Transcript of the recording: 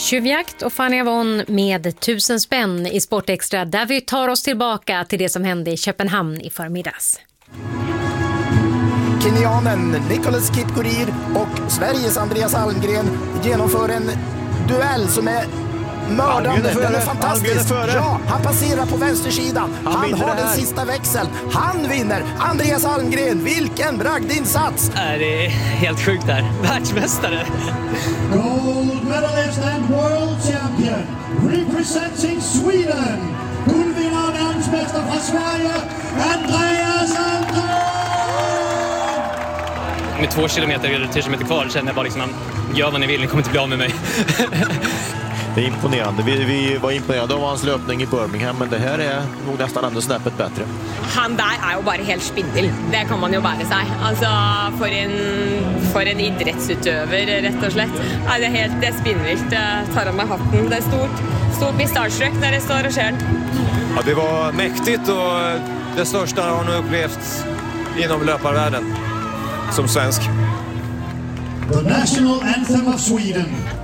Tjuvjakt och Fanny Avon med 1000 spänn i Sportextra, där vi tar oss tillbaka till det som hände i Köpenhamn i förmiddags. Kenyanen Nicholas Kipkorir och Sveriges Andreas Almgren genomför en duell som är mördande. Den är fantastisk. Ja, han passerar på vänstersidan. Han har den sista växeln. Han vinner. Andreas Almgren, vilken bragdinsats! Det är helt sjukt där. Världsmästare. Gold medalist and world champion representing Sweden. Guldvinnare och världsmästare från Sverige, Andreas Almgren. Med 2 kilometer eller 3 kilometer kvar känner jag bara liksom, gör vad ni vill, ni kommer inte bli av med mig. Det är imponerande. Vi var imponerade av hans löpning i Birmingham, men det här är nog nästan ännu snäppet bättre. Han där är ju bara helt spindel. Det kan man ju bära sig. Alltså för en idrottsutövare rätt och slett. Det är helt det är spinnvilt. Tar av mig hatten. Det är stort pistarströk när det står och sker. Ja, det var mäktigt och det största har nog upplevt inom löparvärlden som svensk. The national anthem of Sweden.